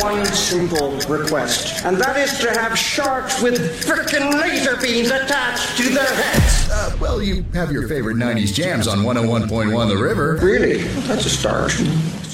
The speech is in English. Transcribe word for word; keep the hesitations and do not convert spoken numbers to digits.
one simple request, and that is to have sharks with frickin' laser beams attached to their heads. Uh, well, you have your favorite nineties jams on one oh one point one The River. Really? That's a start.